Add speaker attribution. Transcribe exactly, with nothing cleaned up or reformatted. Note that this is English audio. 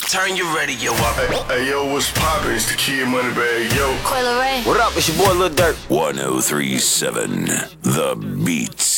Speaker 1: Turn your radio up.
Speaker 2: Hey, hey yo, what's poppin'? It's the Kid Moneybagg, yo.
Speaker 3: Coil Ray.
Speaker 4: What up? It's your boy Lil Durk.
Speaker 5: one oh three point seven The Beat.